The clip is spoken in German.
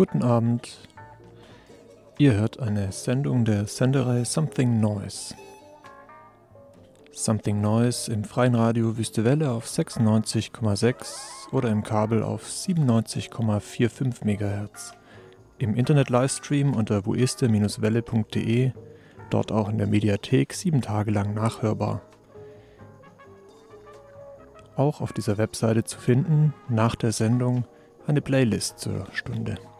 Guten Abend. Ihr hört eine Sendung der Sendereihe Something Noise. Something Noise im freien Radio Wüste Welle auf 96,6 oder im Kabel auf 97,45 MHz. Im Internet-Livestream unter wueste-welle.de, dort auch in der Mediathek 7 Tage lang nachhörbar. Auch auf dieser Webseite zu finden, nach der Sendung, eine Playlist zur Stunde.